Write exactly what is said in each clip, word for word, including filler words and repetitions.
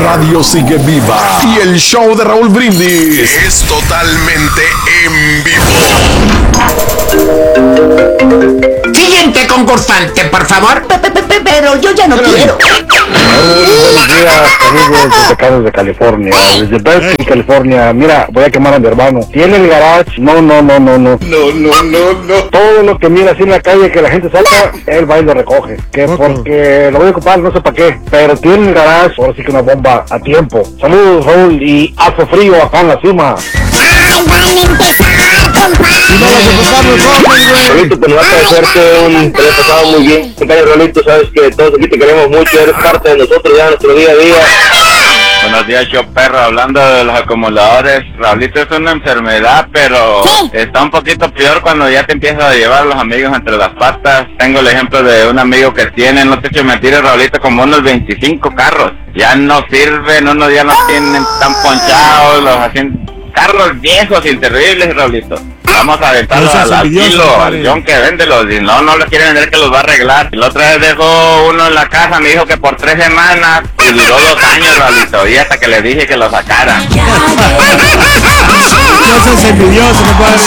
radio sigue viva y el show de Raúl Brindis es totalmente en vivo. Siguiente concursante, por favor. Pero yo ya no quiero. Buenos días, amigos de Pecados de California, desde Berkeley, California. Mira, voy a quemar a mi hermano. Tiene el garage. No, no, no, no, no. No, no, no, no. Todo lo que mira así en la calle que la gente salta, él va y lo recoge. Que porque lo voy a ocupar, no sé para qué. Pero tiene el garage, ahora sí que una bomba a tiempo. Saludos, Raúl, y hace frío acá en la cima. ¡Ay, van a empezar, compadre! Rolito, pues nos va a agradecerte un te lo he pasado muy bien. Compañero Rolito, sabes que todos aquí te queremos mucho, eres parte de nosotros ya en nuestro día a día. Buenos días, show perro. Hablando de los acumuladores, Raulito, es una enfermedad, pero ¿sí? Está un poquito peor cuando ya te empiezas a llevar a los amigos entre las patas. Tengo el ejemplo de un amigo que tiene, no te echo mentiras, Raulito, como unos veinticinco carros. Ya no sirven, unos ya no tienen tan ponchados, los hacen carros viejos y terribles, Raulito. Vamos a aventarlos al, al kilo, al John que véndelos, y no, no los quiere vender, que los va a arreglar. Y la otra vez dejó uno en la casa, me dijo que por tres semanas, y duró dos años, Raulito, y hasta que le dije que lo sacaran. No seas envidioso, compadre.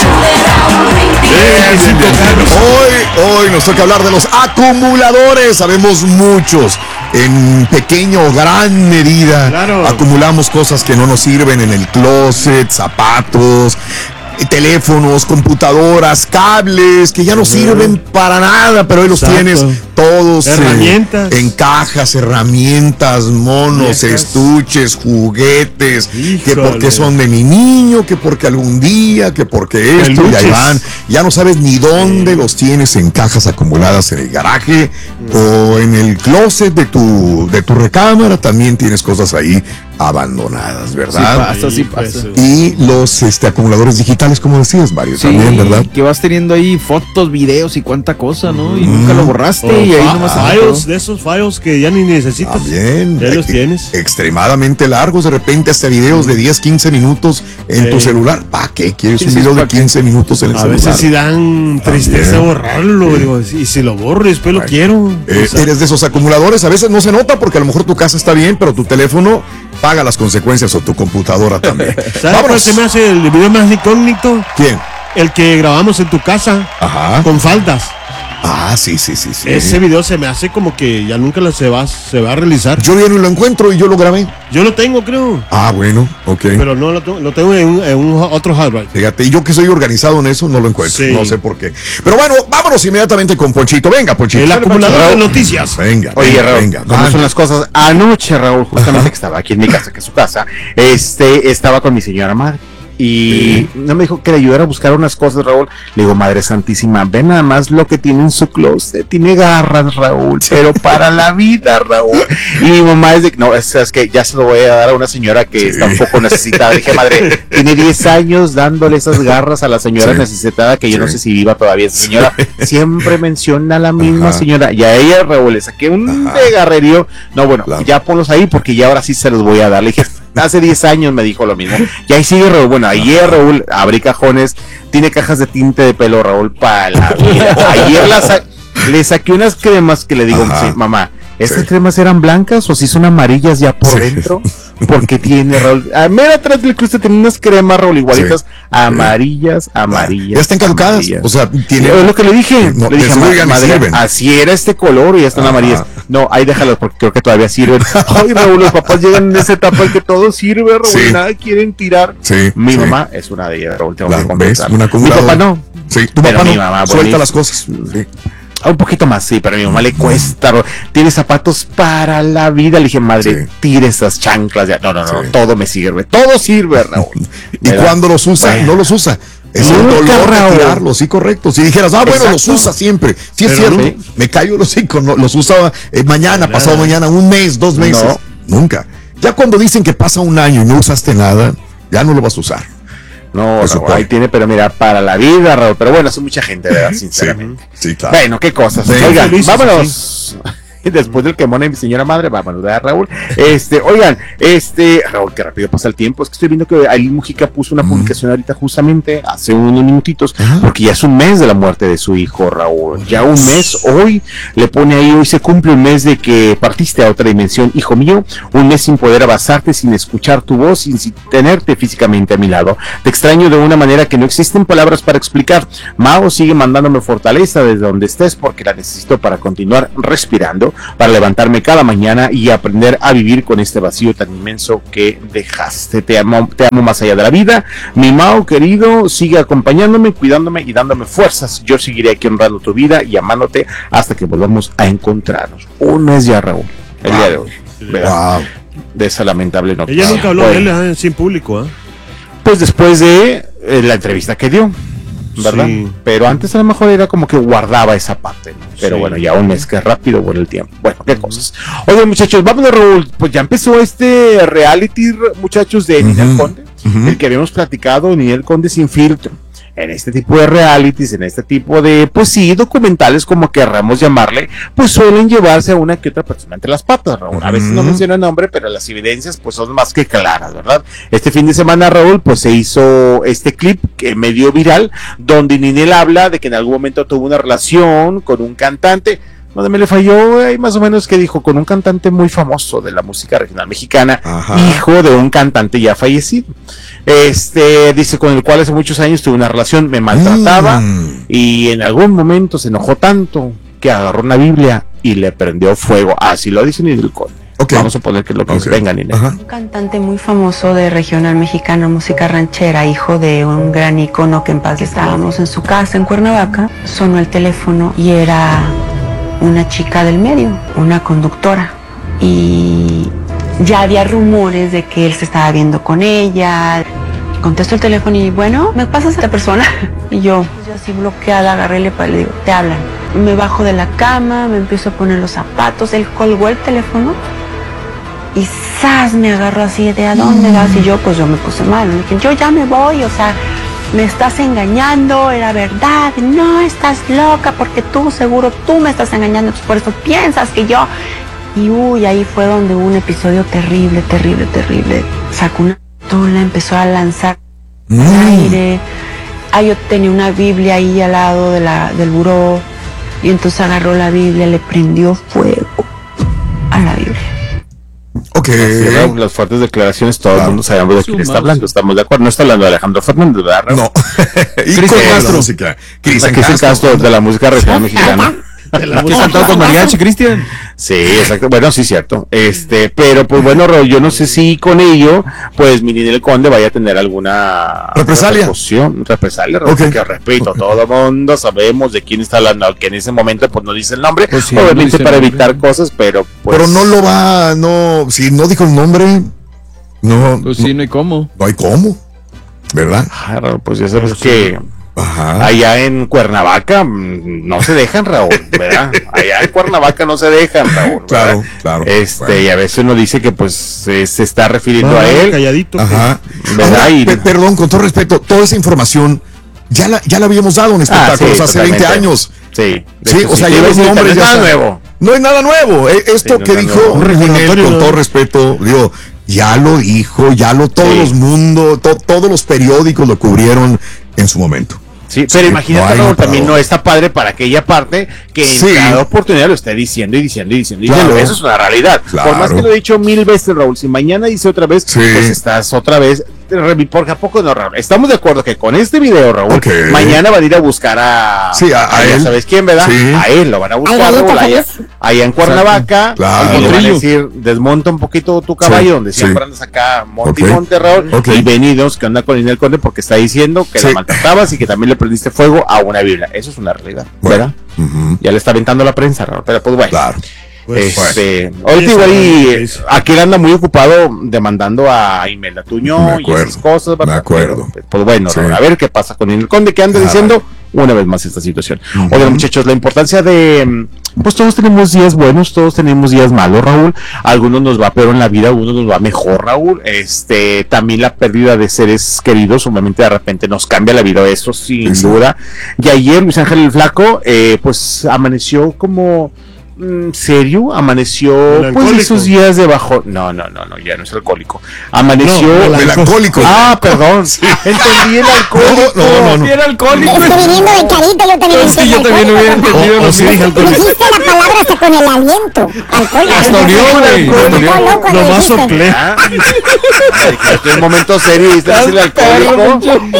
Hoy, hoy nos toca hablar de los acumuladores. Sabemos muchos, en pequeño o gran medida, claro, acumulamos cosas que no nos sirven en el closet, zapatos, teléfonos, computadoras, cables que ya no sirven para nada, pero hoy los Exacto. tienes todos herramientas. Eh, en cajas, herramientas, monos, Viejas. estuches, juguetes, Híjole. que porque son de mi niño, que porque algún día, que porque esto, Peluches. y ahí van. Ya no sabes ni dónde sí. los tienes en cajas acumuladas en el garaje mm. o en el closet de tu, de tu recámara, también tienes cosas ahí abandonadas, ¿verdad? Sí pasa, sí pasa. Y los este, acumuladores digitales, como decías, Mario, sí, también, ¿verdad? Que vas teniendo ahí fotos, videos y cuánta cosa, ¿no? Y mm. nunca lo borraste oh, y ahí fa- nomás... Files, de esos files que ya ni necesitas. También. Ya los tienes. Extremadamente largos, de repente hasta videos de diez, quince minutos en sí. tu celular. ¿Para qué quieres sí, un video de quince minutos en el a celular? A veces sí dan tristeza también. borrarlo, sí. digo, y si lo borro después lo quiero. Eh, o sea, eres de esos acumuladores, a veces no se nota porque a lo mejor tu casa está bien, pero tu teléfono paga las consecuencias o tu computadora también. ¿Sabes cuál se me hace el video más incógnito? ¿Quién? El que grabamos en tu casa. Ajá. Con faldas. Ah, sí, sí, sí, sí. Ese video se me hace como que ya nunca lo se va, se va a realizar. Yo ya no lo encuentro y yo lo grabé. Yo lo tengo, creo. Ah, bueno, ok. Pero no lo, tengo, lo tengo en un, en un otro hard drive. Fíjate, y yo que soy organizado en eso no lo encuentro. Sí. No sé por qué. Pero bueno, vámonos inmediatamente con Ponchito. Venga, Ponchito. El acumulador de noticias. Venga. Oye, venga, Raúl, venga. ¿cómo son las cosas? Anoche, Raúl, justamente que estaba aquí en mi casa, que es su casa, este, estaba con mi señora madre. Y sí. no me dijo que le ayudara a buscar unas cosas, Raúl. Le digo, Madre Santísima, ve nada más lo que tiene en su closet. Tiene garras, Raúl, pero para la vida, Raúl. Y mi mamá es de, no, es, es que ya se lo voy a dar a una señora que sí. está un poco necesitada. Dije, madre, tiene diez años dándole esas garras a la señora sí. necesitada, que yo sí. no sé si viva todavía esa señora. Sí. Siempre menciona a la misma Ajá. señora. Y a ella, Raúl, le saqué un desgarrerío. No, bueno, la... ya ponlos ahí porque ya ahora sí se los voy a dar. Le dije, hace diez años me dijo lo mismo. Y ahí sigue Raúl. Bueno, ayer Raúl abrí cajones, tiene cajas de tinte de pelo, Raúl, para la vida. Ayer la sa- le saqué unas cremas que le digo, sí, mamá, ¿estas sí. cremas eran blancas o si son amarillas ya por sí. dentro? Porque tiene, Raúl, a mera atrás del cruce tiene unas cremas, Raúl, igualitas, sí. amarillas, amarillas. Ya están caducadas, amarillas. O sea, tiene... Es lo que le dije, no, le dije, madre, madre, así era este color y ya están Ajá. amarillas. No, ahí déjalos porque creo que todavía sirven. Ay, Raúl, los papás llegan en esa etapa en que todo sirve, Raúl, sí. nada quieren tirar. Sí, mi sí. mamá es una de ellas, Raúl, tengo claro, que ¿ves? Una mi papá no. Sí, tu papá no, mi mamá, suelta bonito. Las cosas. Sí. Un poquito más, sí, pero a mi mamá le cuesta. Tiene zapatos para la vida. Le dije, madre, sí. tire esas chanclas. Ya. No, no, no, sí. todo me sirve. Todo sirve, Raúl. Y cuando los usa, bueno. no los usa. Es el dolor de tirarlos, sí, correcto. Si dijeras, ah, bueno, Exacto. los usa siempre. Sí, es pero cierto. Sí. Me callo los cinco, no, los usaba eh, mañana, Nada. pasado mañana, un mes, dos meses. No. Nunca. Ya cuando dicen que pasa un año y no usaste nada, ya no lo vas a usar. No, Raúl, ahí tiene, pero mira, para la vida, Raúl. Pero bueno, es mucha gente, ¿verdad? Sinceramente. Sí, sí, claro. Bueno, qué cosas. Sí, Oigan, vámonos. después del quemón de mi señora madre, va a saludar a Raúl. Este, oigan, este, Raúl, que rápido pasa el tiempo, es que estoy viendo que Aileen Mujica puso una mm. publicación ahorita justamente hace unos minutitos, uh-huh. porque ya es un mes de la muerte de su hijo, Raúl, ya un mes, hoy le pone ahí, hoy se cumple un mes de que partiste a otra dimensión, hijo mío, un mes sin poder abrazarte, sin escuchar tu voz, sin, sin tenerte físicamente a mi lado, te extraño de una manera que no existen palabras para explicar. Mao sigue mandándome fortaleza desde donde estés porque la necesito para continuar respirando, para levantarme cada mañana y aprender a vivir con este vacío tan inmenso que dejaste. Te amo, te amo más allá de la vida. Mi Mao querido, sigue acompañándome, cuidándome y dándome fuerzas. Yo seguiré aquí honrando tu vida y amándote hasta que volvamos a encontrarnos. Un mes ya, Raúl, el wow. día de hoy. Wow. De esa lamentable noticia. Ella nunca habló bueno. de él sin público, ¿eh? Pues después de eh, la entrevista que dio, ¿verdad? Sí. Pero antes a lo mejor era como que guardaba esa parte, ¿no? Pero sí. bueno, ya un mes que rápido por el tiempo. Bueno, qué cosas. Oye, muchachos, vámonos, Raúl. Pues ya empezó este reality, muchachos, de uh-huh. Ninel Conde, uh-huh. el que habíamos platicado, Ninel Conde sin filtro. En este tipo de realities, en este tipo de, pues sí, documentales, como querramos llamarle, pues suelen llevarse a una que otra persona entre las patas, Raúl. A veces no menciona el nombre, pero las evidencias pues son más que claras, ¿verdad? Este fin de semana, Raúl, pues se hizo este clip que medio viral, donde Ninel habla de que en algún momento tuvo una relación con un cantante, donde me le falló, eh, más o menos que dijo, con un cantante muy famoso de la música regional mexicana, ajá. hijo de un cantante ya fallecido. Este, dice, con el cual hace muchos años tuve una relación, me maltrataba, mm. y en algún momento se enojó tanto que agarró una Biblia y le prendió fuego. Así lo dice Ninel Conde. Okay. Vamos a poner que es lo que okay. venga, Ninel. Un cantante muy famoso de regional mexicana, música ranchera, hijo de un gran ícono que en paz estábamos en su casa en Cuernavaca, sonó el teléfono y era una chica del medio, una conductora, y ya había rumores de que él se estaba viendo con ella. Contesto el teléfono y bueno, ¿me pasas a esta persona? Y yo, yo así bloqueada, agarré y le digo, te hablan. Me bajo de la cama, me empiezo a poner los zapatos, él colgó el teléfono y ¡zas! Me agarró así de ¿a dónde vas? Y yo, pues yo me puse mal, me dije, yo ya me voy, o sea, me estás engañando, era verdad, no, estás loca porque tú seguro tú me estás engañando, por eso piensas que yo... Y uy, ahí fue donde hubo un episodio terrible, terrible, terrible. Sacó una pistola, empezó a lanzar mm. al aire. Ah, yo tenía una Biblia ahí al lado de la, del buró, y entonces agarró la Biblia, le prendió fuego a la Biblia. Ok. Sí, las fuertes declaraciones, todo claro. el mundo sabemos de quién está hablando, estamos de acuerdo. No está hablando de Alejandro Fernández, ¿verdad? No. Cristian Castro. Cristian Castro, Castro de la música regional mexicana. De la música cantado con mariachi, Cristian. Sí, exacto. Bueno, sí, cierto. Este, pero pues bueno, yo no sé si con ello, pues mi Ninel Conde vaya a tener alguna represalia. Represalia, okay. que repito, todo el mundo sabemos de quién está hablando, que en ese momento pues no dice el nombre, pues sí, obviamente no para evitar nombre. Cosas, pero pues. Pero no lo va, no, si no dijo el nombre, no. Pues sí, no hay cómo. No hay cómo, ¿verdad? Claro, pues ya sabes pues que. Sí. Ajá. Allá en Cuernavaca no se dejan, Raúl, ¿verdad? Allá en Cuernavaca no se dejan, Raúl, ¿verdad? Claro, claro. Este, bueno. Y a veces uno dice que pues se, se está refiriendo ah, a él. Calladito. Ajá. ¿Verdad? Y... Perdón, con todo respeto, toda esa información ya la, ya la habíamos dado en espectáculos ah, sí, hace totalmente. veinte años. Sí. Sí, o sea, sí, ya los nombres ya no es nada nuevo. No es nada nuevo. Esto sí, que no dijo Ninel, con todo respeto, digo, ya lo dijo, ya lo todos sí. los mundos, to, todos los periódicos lo cubrieron en su momento. Sí, pero sí, imagínate, no, Raúl, también no está padre para aquella parte que en sí. cada oportunidad lo esté diciendo y diciendo y diciendo y claro. diciendo. Eso es una realidad. Claro. Por más que lo he dicho mil veces, Raúl, si mañana dice otra vez, sí. pues estás otra vez. Porque a poco no, Raúl. Estamos de acuerdo que con este video, Raúl, okay. mañana van a ir a buscar a. Sí, a, a, a él. ¿Sabes quién, verdad? Sí. A él lo van a buscar, Raúl, allá, allá en Cuernavaca. Claro. Y le van a decir, desmonta un poquito tu caballo, sí. donde siempre sí. andas acá, monte y okay. monte, Raúl. Okay. Y venidos que anda con Ninel Conde porque está diciendo que sí. la maltratabas y que también le prendiste fuego a una Biblia. Eso es una realidad, bueno. ¿verdad? Uh-huh. Ya le está aventando la prensa, Raúl. Pero pues bueno. Claro. Pues, este, pues, ahorita igual y aquel anda muy ocupado demandando a Imelda Tuño y esas cosas, ¿verdad? Me acuerdo. Pero, pues bueno, sí. a ver qué pasa con Ninel Conde, que anda claro. diciendo una vez más esta situación. Uh-huh. Oigan, muchachos, la importancia de, pues todos tenemos días buenos, todos tenemos días malos, Raúl. Algunos nos va peor en la vida, algunos nos va mejor, Raúl. Este, también la pérdida de seres queridos, obviamente de repente nos cambia la vida, eso sin sí. duda. Y ayer Luis Ángel el Flaco, eh, pues amaneció como mm, serio, amaneció pues esos días de bajón. No, no, no, no, ya no es alcohólico. Amaneció no, melancólico. Ah, perdón. Sí. Entendí el alcohólico. No, no, no, no. El alcohólico. Es que viniendo de carita yo también Sí, yo también hubiera entendido lo que dije alcohólico. Dijiste la palabra hasta con el aliento. Alcohólico. Hasta olió, güey. Nomás soplé. Estoy en momento serio y estás el alcohólico.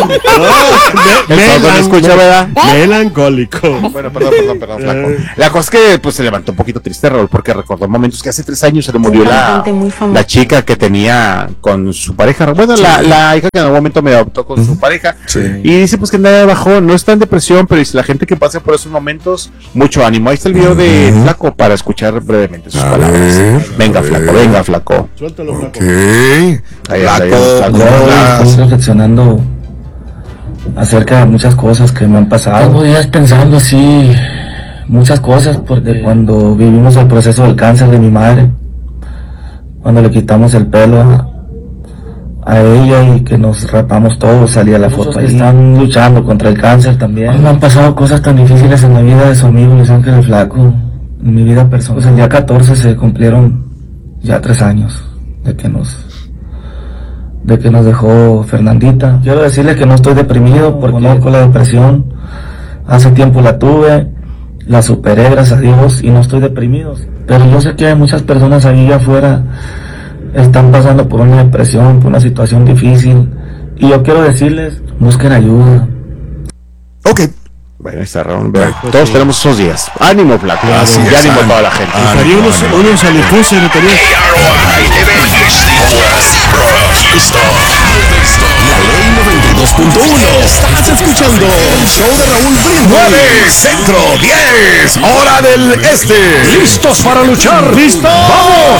No, escucha, ¿verdad? Melancólico. Bueno, perdón, perdón, perdón, flaco. La cosa es que pues se levantó un poquito triste, Raúl, porque recordó momentos que hace tres años se le murió la, la chica que tenía con su pareja. Bueno, sí. la, la hija que en algún momento me adoptó con uh-huh. su pareja. Sí. Y dice pues que nada de bajón, no está en depresión, pero dice la gente que pasa por esos momentos, mucho ánimo. Ahí está el video uh-huh. de Flaco para escuchar brevemente sus a palabras. Ver, venga, Flaco, ver. venga, Flaco. Suéltalo, Flaco. Okay. Ahí Flaco, Flaco. Yo estoy reflexionando acerca de muchas cosas que me han pasado. Tengo días pensando así, muchas cosas, porque cuando vivimos el proceso del cáncer de mi madre, cuando le quitamos el pelo a, a ella y que nos rapamos todos, salía la foto ahí. Están luchando contra el cáncer también. Me han pasado cosas tan difíciles en la vida de su amigo Luis Ángel el Flaco, en mi vida personal. Pues el día catorce se cumplieron ya tres años de que nos de que nos dejó Fernandita. Quiero decirle que no estoy deprimido porque conozco la depresión. Hace tiempo la tuve, la superé, gracias a Dios, y no estoy deprimido. Pero yo sé que hay muchas personas ahí afuera están pasando por una depresión, por una situación difícil, y yo quiero decirles, busquen ayuda. Ok. Bueno, está Raúl. Todos tenemos esos días. Ánimo, Flaco. Así y es, ánimo ánimo. a toda la gente. Estaría unos, unos alifuses, ¿no tenía? La ley noventa y dos punto uno. Estás escuchando el show de Raúl Brindis. nueve, centro, diez, hora del este. ¿Listos para luchar? ¿Listos? ¡Vamos!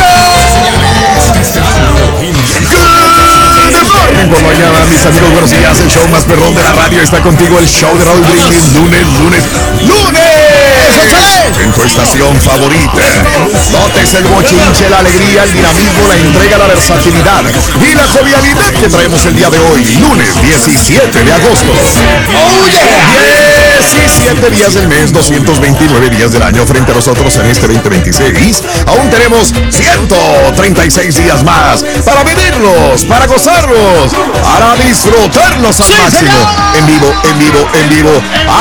Por mañana, mis amigos, buenos días. El show más perrón de la radio está contigo. El show de Raúl Brindis. Lunes, lunes, lunes. En tu estación favorita. Notes el bochinche, la alegría, el dinamismo, la entrega, la versatilidad y la jovialidad que traemos el día de hoy. Lunes diecisiete de agosto. ¡Oh, yeah! diecisiete días del mes, doscientos veintinueve días del año frente a nosotros en este veinte veintiséis. Aún tenemos ciento treinta y seis días más para vivirlos, para gozarlos, para disfrutarlos al sí, máximo. Señor. En vivo, en vivo, en vivo.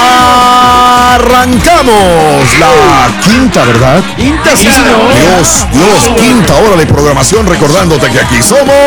Arrancamos la quinta, ¿verdad? Quinta, sí, señor. Dios, Dios, quinta hora de programación, recordándote que aquí somos